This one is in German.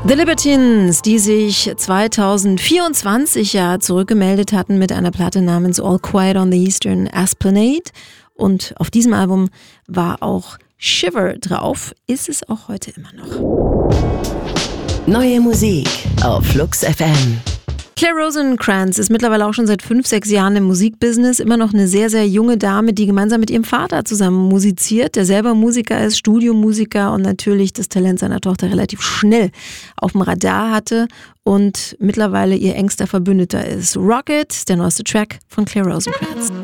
The Libertines, die sich 2024 ja zurückgemeldet hatten mit einer Platte namens All Quiet on the Eastern Esplanade. Und auf diesem Album war auch Shiver drauf, ist es auch heute immer noch. Neue Musik auf Flux FM. Claire Rosenkranz ist mittlerweile auch schon seit 5-6 Jahren im Musikbusiness, immer noch eine sehr, sehr junge Dame, die gemeinsam mit ihrem Vater zusammen musiziert, der selber Musiker ist, Studiomusiker und natürlich das Talent seiner Tochter relativ schnell auf dem Radar hatte und mittlerweile ihr engster Verbündeter ist. Rocket, der neueste Track von Claire Rosenkranz.